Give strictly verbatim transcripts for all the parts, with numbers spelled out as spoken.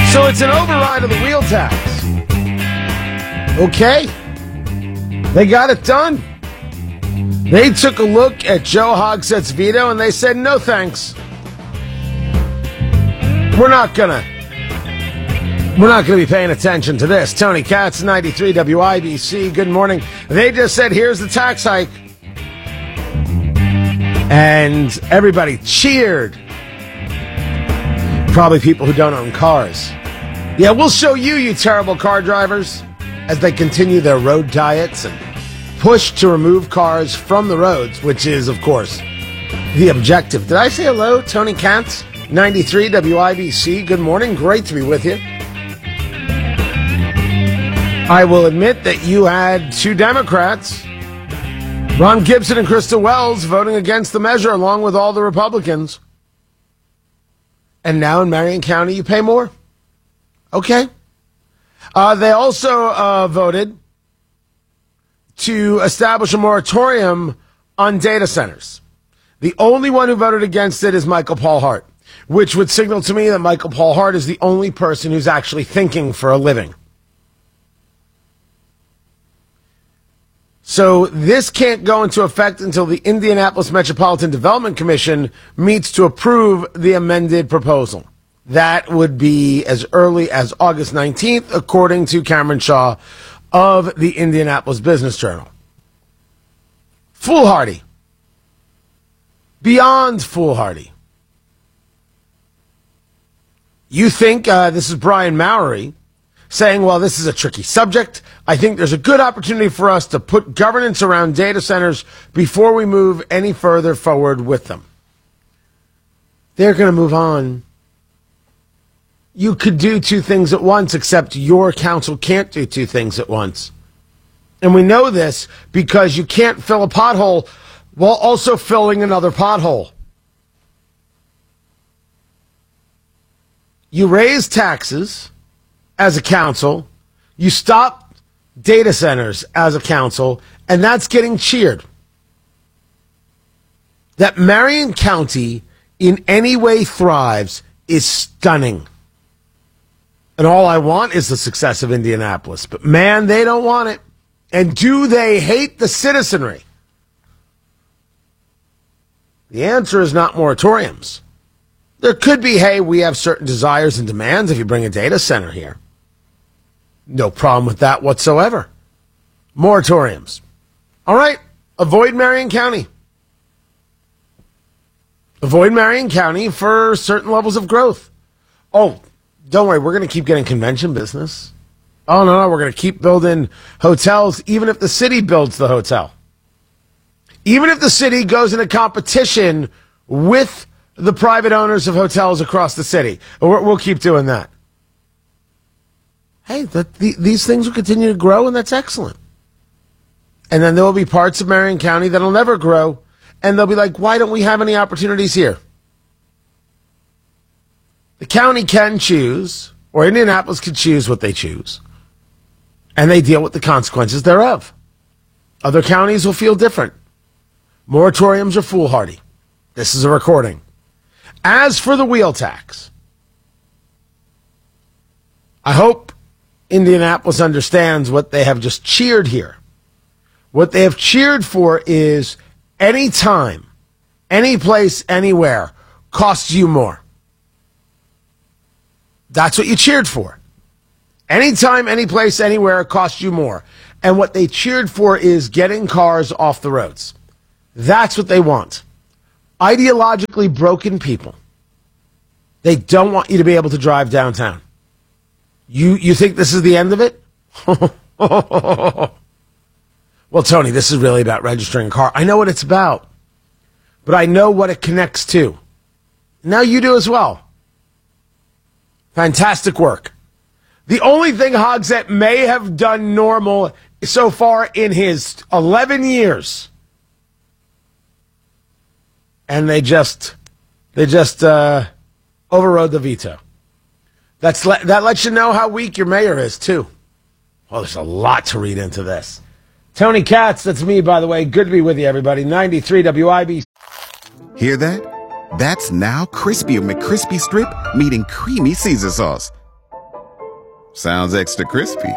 So it's an override of the wheel tax. Okay. They got it done. They took a look at Joe Hogsett's veto and they said, no thanks. We're not gonna, we're not gonna be paying attention to this. Tony Katz, ninety-three W I B C, good morning. They just said, here's the tax hike. And everybody cheered. Probably people who don't own cars. Yeah, we'll show you, you terrible car drivers, as they continue their road diets and push to remove cars from the roads, which is, of course, the objective. Did I say hello? Tony Katz, ninety-three W I B C. Good morning. Great to be with you. I will admit that you had two Democrats, Ron Gibson and Krista Wells, voting against the measure along with all the Republicans. And now in Marion County, you pay more? Okay. Uh, they also uh, voted to establish a moratorium on data centers. The only one who voted against it is Michael Paul Hart, which would signal to me that Michael Paul Hart is the only person who's actually thinking for a living. So this can't go into effect until the Indianapolis Metropolitan Development Commission meets to approve the amended proposal. That would be as early as August nineteenth, according to Cameron Shaw of the Indianapolis Business Journal. Foolhardy. Beyond foolhardy. You think, uh, this is Brian Mowery saying, well, this is a tricky subject. I think there's a good opportunity for us to put governance around data centers before we move any further forward with them. They're going to move on. You could do two things at once, except your council can't do two things at once. And we know this because you can't fill a pothole while also filling another pothole. You raise taxes as a council, you stop data centers as a council, and that's getting cheered. That Marion County in any way thrives is stunning. And all I want is the success of Indianapolis. But man, they don't want it. And do they hate the citizenry? The answer is not moratoriums. There could be, hey, we have certain desires and demands if you bring a data center here. No problem with that whatsoever. Moratoriums. All right, avoid Marion County. Avoid Marion County for certain levels of growth. Oh, don't worry, we're going to keep getting convention business. Oh, no, no, we're going to keep building hotels, even if the city builds the hotel. Even if the city goes into competition with the private owners of hotels across the city. We're, we'll keep doing that. Hey, the, the, these things will continue to grow, and that's excellent. And then there will be parts of Marion County that will never grow, and they'll be like, why don't we have any opportunities here? The county can choose, or Indianapolis can choose what they choose, and they deal with the consequences thereof. Other counties will feel different. Moratoriums are foolhardy. This is a recording. As for the wheel tax, I hope Indianapolis understands what they have just cheered here. What they have cheered for is any time, any place, anywhere costs you more. That's what you cheered for. Anytime, any place, anywhere costs you more. And what they cheered for is getting cars off the roads. That's what they want. Ideologically broken people. They don't want you to be able to drive downtown. You you think this is the end of it? Well, Tony, this is really about registering a car. I know what it's about, but I know what it connects to. Now you do as well. Fantastic work. The only thing Hogsett may have done normal so far in his eleven years, and they just they just uh, overrode the veto. That's le- that lets you know how weak your mayor is, too. Well, there's a lot to read into this. Tony Katz, that's me, by the way. Good to be with you, everybody. ninety-three W I B C. Hear that? That's now crispy McCrispy Strip meeting creamy Caesar sauce. Sounds extra crispy.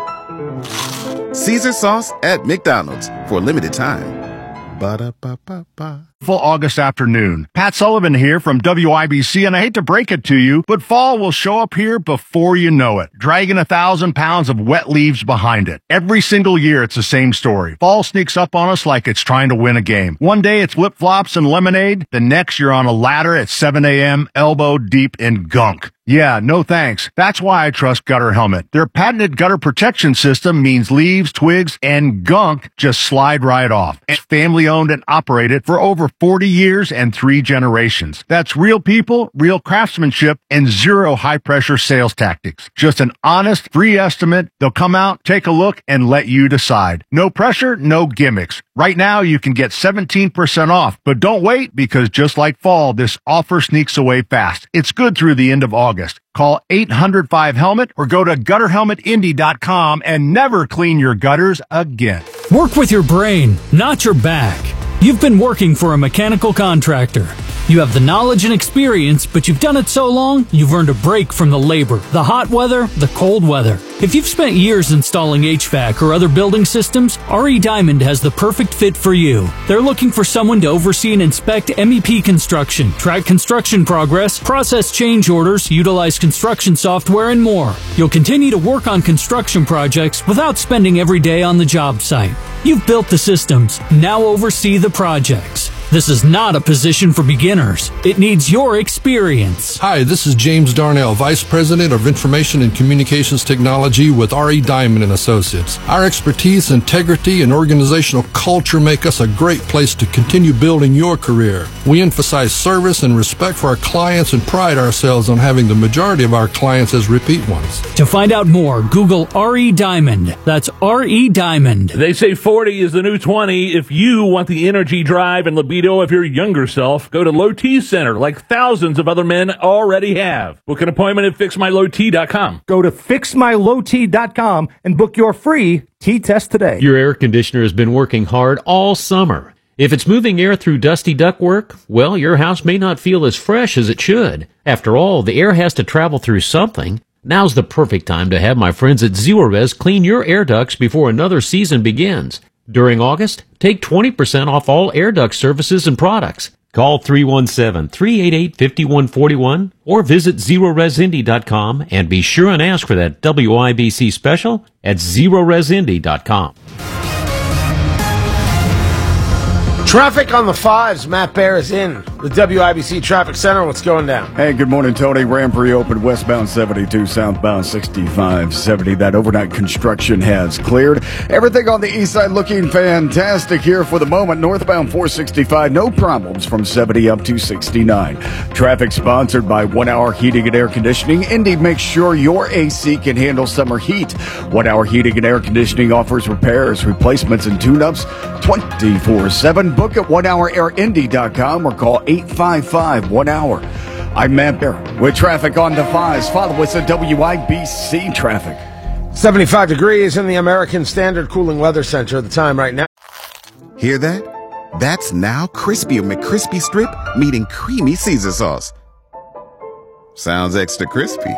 Caesar sauce at McDonald's for a limited time. Ba-da-ba-ba-ba. Full August afternoon. Pat Sullivan here from W I B C, and I hate to break it to you, but fall will show up here before you know it, dragging a thousand pounds of wet leaves behind it. Every single year, it's the same story. Fall sneaks up on us like it's trying to win a game. One day, it's flip-flops and lemonade. The next, you're on a ladder at seven a.m., elbow deep in gunk. Yeah, no thanks. That's why I trust Gutter Helmet. Their patented gutter protection system means leaves, twigs, and gunk just slide right off. It's family owned and operated for over forty years and three generations. That's real people, real craftsmanship, and zero high-pressure sales tactics. Just an honest, free estimate. They'll come out, take a look, and let you decide. No pressure, no gimmicks. Right now, you can get seventeen percent off, but don't wait, because just like fall, this offer sneaks away fast. It's good through the end of August. Call eight hundred five helmet or go to gutter helmet indy dot com and never clean your gutters again. Work with your brain, not your back. You've been working for a mechanical contractor. You have the knowledge and experience, but you've done it so long, you've earned a break from the labor, the hot weather, the cold weather. If you've spent years installing H V A C or other building systems, R E Diamond has the perfect fit for you. They're looking for someone to oversee and inspect M E P construction, track construction progress, process change orders, utilize construction software, and more. You'll continue to work on construction projects without spending every day on the job site. You've built the systems, now oversee the projects. This is not a position for beginners. It needs your experience. Hi, this is James Darnell, Vice President of Information and Communications Technology with R E Diamond and Associates. Our expertise, integrity, and organizational culture make us a great place to continue building your career. We emphasize service and respect for our clients and pride ourselves on having the majority of our clients as repeat ones. To find out more, Google R E Diamond. That's R E Diamond. They say forty is the new twenty. If you want the energy, drive, and libido of your younger self, go to Low T Center like thousands of other men already have. Book an appointment at fix my low t dot com. Go to fix my low t dot com and book your free T-test today. Your air conditioner has been working hard all summer. If it's moving air through dusty ductwork, well, your house may not feel as fresh as it should. After all, the air has to travel through something. Now's the perfect time to have my friends at Zerorez clean your air ducts before another season begins. During August, take twenty percent off all air duct services and products. Call three one seven, three eight eight, five one four one or visit Zerorez Indy dot com and be sure and ask for that W I B C special at Zerorez Indy dot com. Traffic on the fives. Matt Bear is in the W I B C Traffic Center. What's going down? Hey, good morning, Tony. Ramp reopened westbound seventy-two, southbound sixty-five seventy. That overnight construction has cleared. Everything on the east side looking fantastic here for the moment. Northbound four sixty-five, no problems from seventy up to sixty-nine. Traffic sponsored by One Hour Heating and Air Conditioning. Indy makes sure your A C can handle summer heat. One Hour Heating and Air Conditioning offers repairs, replacements, and tune-ups twenty-four seven. Book at one hour air indy dot com or call eight five five one hour. I'm Matt Bear with traffic on the fives. Follow us at W I B C Traffic. seventy-five degrees in the American Standard Cooling Weather Center. The time right now. Hear that? That's now Crispy McCrispy Strip meeting creamy Caesar sauce. Sounds extra crispy.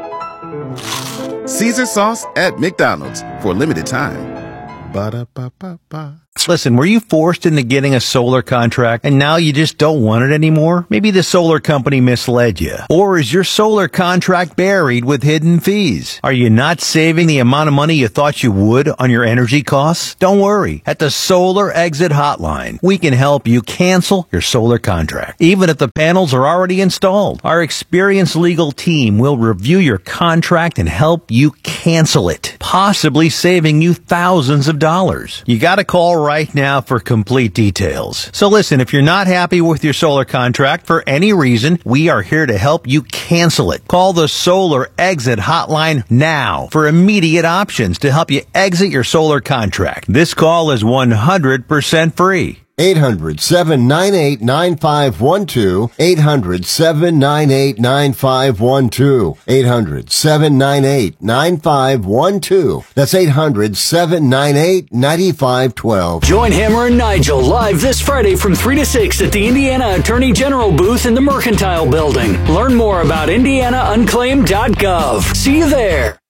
Caesar sauce at McDonald's for a limited time. Ba-da-ba-ba-ba. Listen, were you forced into getting a solar contract and now you just don't want it anymore? Maybe the solar company misled you. Or is your solar contract buried with hidden fees? Are you not saving the amount of money you thought you would on your energy costs? Don't worry. At the Solar Exit Hotline, we can help you cancel your solar contract, even if the panels are already installed. Our experienced legal team will review your contract and help you cancel it, possibly saving you thousands of dollars. You gotta call right now for complete details. So listen, if you're not happy with your solar contract for any reason, we are here to help you cancel it. Call the Solar Exit Hotline now for immediate options to help you exit your solar contract. This call is one hundred percent free. eight hundred, seven nine eight, nine five one two. eight hundred, seven nine eight, nine five one two. eight hundred, seven nine eight, nine five one two. That's eight hundred, seven nine eight, nine five one two. Join Hammer and Nigel live this Friday from three to six at the Indiana Attorney General booth in the Mercantile Building. Learn more about indiana unclaimed dot gov. See you there.